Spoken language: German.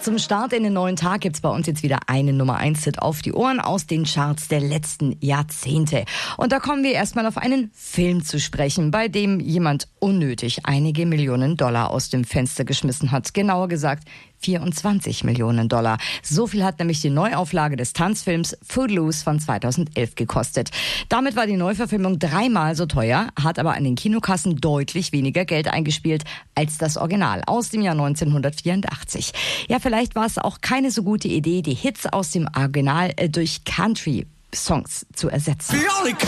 Zum Start in den neuen Tag gibt's bei uns jetzt wieder einen Nummer-1-Hit auf die Ohren aus den Charts der letzten Jahrzehnte. Und da kommen wir erstmal auf einen Film zu sprechen, bei dem jemand unnötig einige Millionen Dollar aus dem Fenster geschmissen hat. Genauer gesagt 24 Millionen Dollar. So viel hat nämlich die Neuauflage des Tanzfilms Footloose von 2011 gekostet. Damit war die Neuverfilmung 3-mal so teuer, hat aber an den Kinokassen deutlich weniger Geld eingespielt als das Original aus dem Jahr 1984. Ja, vielleicht war es auch keine so gute Idee, die Hits aus dem Original durch Country-Songs zu ersetzen.